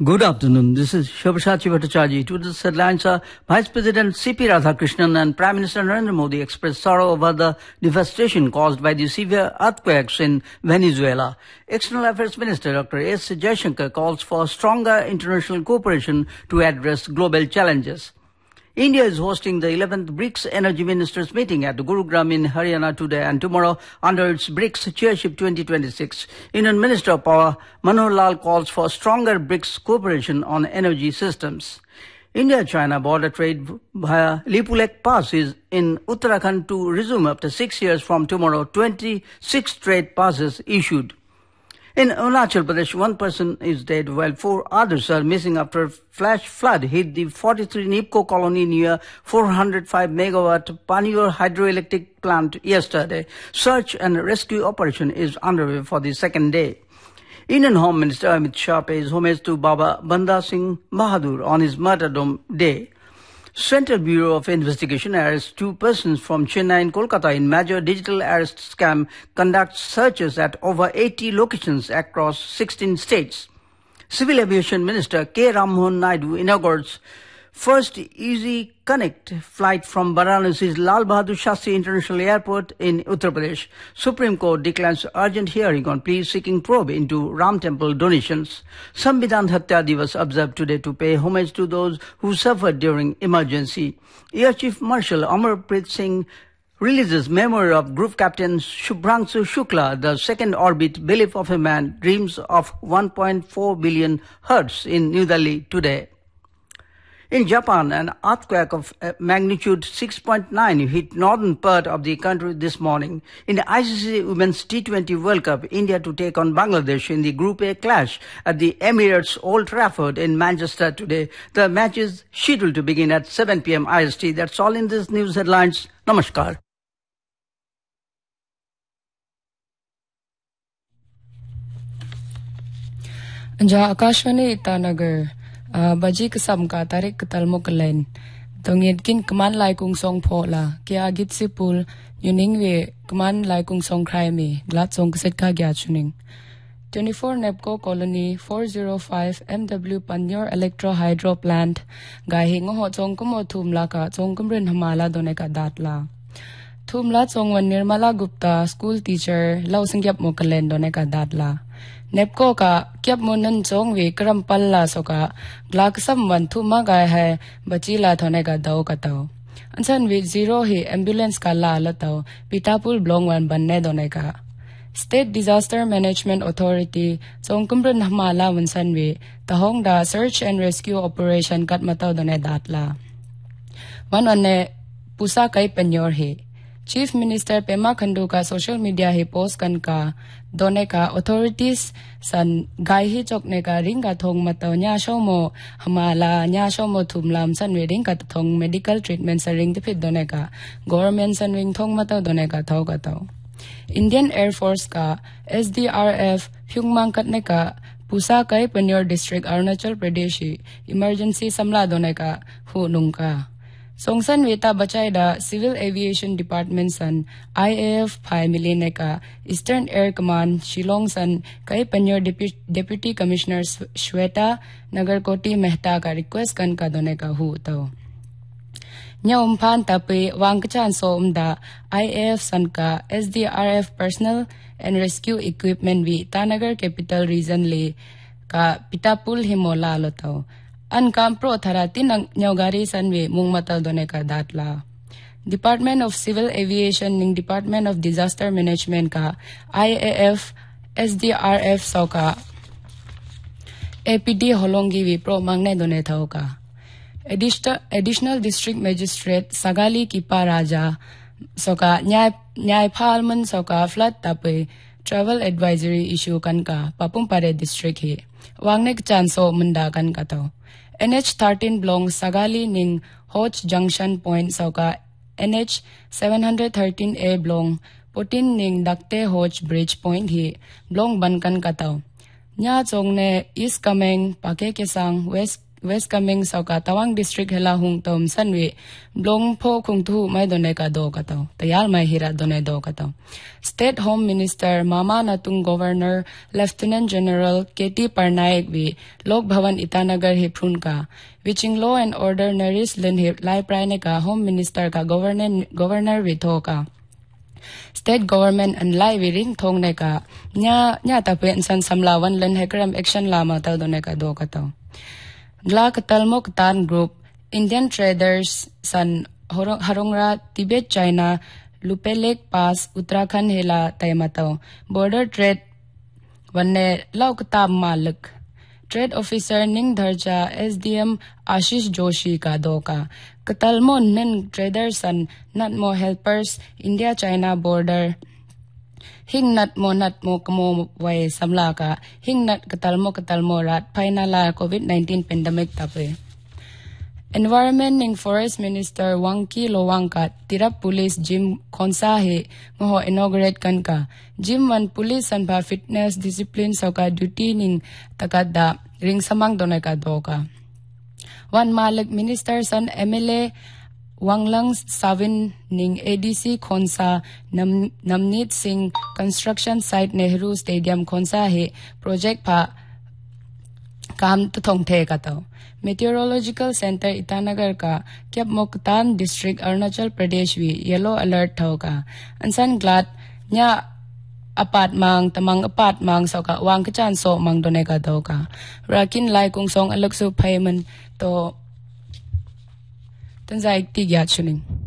Good afternoon. This is Shobhashachi Bhattacharjee. Today's headlines are Vice President C.P. Radhakrishnan and Prime Minister Narendra Modi expressed sorrow over the devastation caused by the severe earthquakes in Venezuela. External Affairs Minister Dr. S. Jaishankar calls for stronger international cooperation to address global challenges. India is hosting the 11th BRICS Energy Ministers meeting at Gurugram in Haryana today and tomorrow under its BRICS Chairship 2026. Indian Minister of Power Manohar Lal calls for stronger BRICS cooperation on energy systems. India-China border trade via Lipulekh Pass is in Uttarakhand to resume after 6 years from tomorrow. 26 trade passes issued. In Arunachal Pradesh, one person is dead while 4 others are missing after a flash flood hit the 43 Nipco colony near 405 megawatt Paniur hydroelectric plant yesterday. Search and rescue operation is underway for the second day. Indian Home Minister Amit Shah pays homage to Baba Banda Singh Bahadur on his martyrdom day. Central Bureau of Investigation arrests 2 persons from Chennai and Kolkata in major digital arrest scam, conducts searches at over 80 locations across 16 states. Civil Aviation Minister K. Rammohan Naidu inaugurates first Easy Connect flight from Varanasi's Lal Bahadur Shastri International Airport in Uttar Pradesh. Supreme Court declines urgent hearing on plea seeking probe into Ram Temple donations. Samvidhan Hatya Divas observed today to pay homage to those who suffered during emergency. Air Chief Marshal Amarpreet Singh releases memory of Group Captain Shubhranshu Shukla, the second orbit belief of a man dreams of 1.4 billion hertz in New Delhi today. In Japan, an earthquake of magnitude 6.9 hit northern part of the country this morning. In the ICC Women's T20 World Cup, India to take on Bangladesh in the Group A clash at the Emirates Old Trafford in Manchester today. The match is scheduled to begin at 7 p.m. IST. That's all in this news headlines. Namaskar. Akashwani Itanagar. Baji kasam ka tarik katal mo kalen tongit kin kaman lai kung song phola kya git sipul yuning we kaman lai kung song krai me glat song kaset ka gya chuning 24 Nepco Colony 405 MW Panur Electro Hydro Plant gai hingo ho chong kumo thumla ka chong kumrin hamala done ka datla thumla chong wan Nirmala Gupta school teacher law sangyap mo kalen done ka datla Nepco ka kyap monan chong we kram palla soka glak sam wan thuma gai hai bachila thone ka dau ka tau ansan we zero he ambulance ka la la tau pitapul blong wan banne done ka State Disaster Management Authority chong kumran hamala wansan we tahong da search and rescue operation kat matau done datla wan anne pusa kai penyor he Chief Minister Pema Khandu ka social media he post kan ka done ka authorities san gai hi chok ne ka ring ka thong mataw nya shomo hamala nya shomo thumlam san we ring ka thong medical treatment sa ring dipit done ka government san ring thong mataw done ka thaw ka taw Indian Air Force ka SDRF Phungmang kat ne ka Pusa kai Panur District Arunachal Pradesh emergency samla done ka hu nung ka Songsan Veta Bachaida Civil Aviation Department San IAF Pai Milineka Eastern Air Command Shillong San Kai Panur Deputy Commissioner Shweta Nagarkoti Mehta ka request kan ka done ka hu taw Nyom phan tape wangkachan somda IAF San ka SDRF personnel and rescue equipment vi Tanagar Capital Region le ka Pitapul Himola lo taw Ankam pro tharati nang nyogari sanwe mungmatal done ka datla Department of Civil Aviation ning Department of Disaster Management ka IAF SDRF soka APD holongi vi pro mangne done thau ka Additional District Magistrate Sagali Kipa Raja soka nyai phalman soka flood tape travel advisory issue kan ka Papumpare district he wangne chanso munda kan ka taw NH 13 Blong Sagali ning Hoch Junction Point Sauka NH 713A Blong Putin ning Dakte Hoch Bridge Point hi Blong Bankan Kataw Nya chong ne East Kameng Pake Kesang West Kameng sauka Tawang district hela hung tom sanwi blong pho khung thu mai done ka do ka taw tayal mai hira done do ka taw State Home Minister Mama Natung Governor Lieutenant General KT Parnaik vi Lok Bhavan Itanagar hi phrun ka Wiching Law and Order Naris Len hi lai praine ka Home Minister ka Governor vi tho ka State government and lai viring thong ne ka nya ta pen san samlawan len hekram action lama ta do ne ka do ka taw Gla Katalmok Tan Group Indian Traders San Harongra Tibet China Lupelek Pass Uttarakhand hela taimataw border trade wanne laukta malik Trade Officer Ning Dharja SDM Ashish Joshi ka doka Katalmon nen traders san natmo helpers India China border Hingnat mo kamo way samla ka hingnat katalmo rat painala COVID-19 pandemic tape Environment ning Forest Minister Wangki Lowangka Tirap Police Gym Khonsa he ngo inaugurate kan ka Gym wan police and ba fitness discipline sauka duty ning takada ring samang donai ka doka Wan Malik Minister san MLA Wanglang Savin ning ADC Khonsa Namnit Singh Construction Site Nehru Stadium Khonsa he project pa kam to thong the ka taw Meteorological Center Itanagar ka Kyab Moktan District Arunachal Pradesh vi yellow alert thaw ka ansan glad nya apat mang tamang apat mang sauka wang kachan so mang done ka daw ka rakin lai kung song alak su payment to tanzai tigya chuning